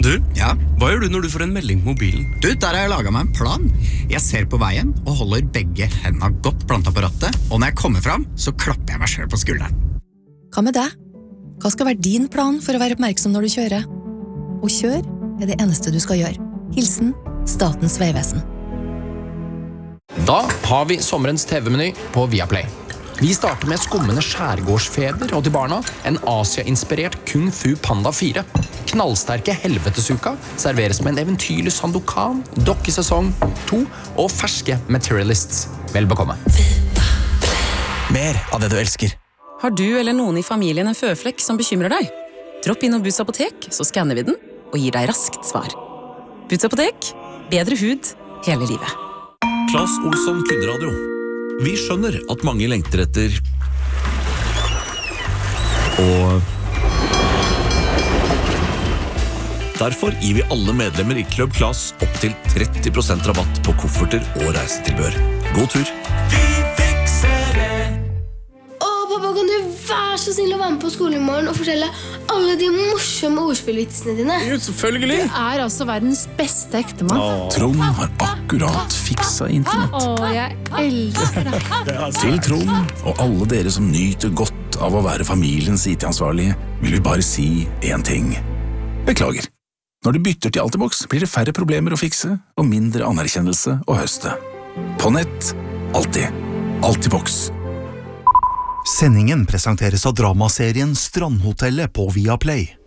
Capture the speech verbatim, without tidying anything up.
Du, Ja? hva gjør du når du får en melding på mobilen? Du, der har jeg laget meg en plan. Jeg ser på veien og holder begge hendene godt plantet på rattet, og når jeg kommer frem, så klapper jeg meg selv på skulderen. Hva med deg? Hva skal være din plan for å være oppmerksom når du kjører? Å kjøre er det eneste du skal gjøre. Hilsen Statens Vegvesen. Da har vi sommerens T V-meny på Viaplay. Vi starter med skummende skjærgårdsfeber og til barna en Asia-inspirert Kung Fu Panda fire. Knallsterke helvetesuka serveres med en eventyrlig Sandokan, dokkesesong to og ferske Materialists. Vel bekomme. Mer av det du elsker. Har du eller noen i familien en føflekk som bekymrer deg? Dropp inn og Boots apotek, så skanner vi den og gir deg raskt svar. Boots apotek, bedre hud hele livet. Claes Olsson Kundradio. Vi skjønner at mange lengter etter og derfor gir vi alle medlemmer i Club Claes opp til tretti prosent rabatt på kofferter og reisetilbør. God tur! Vi fikser det! Å, pappa, kan du være så snill å være med på skolen i morgen og fortelle alle de morsomme ordspillvitsene dine? Jo, selvfølgelig! Du er altså verdens beste ektemann. Trond har akkurat fiksa internett. Å, jeg elsker deg. Til Trond og alle dere som nyter godt av å være familiens I T-ansvarlige, vil vi bare si en ting. Beklager. Når du bytter til Altibox, blir det færre problemer å fikse og mindre anerkjennelse å høste. På nett, alltid. Altibox. Sendingen presenteres av dramaserien Strandhotellet på Viaplay.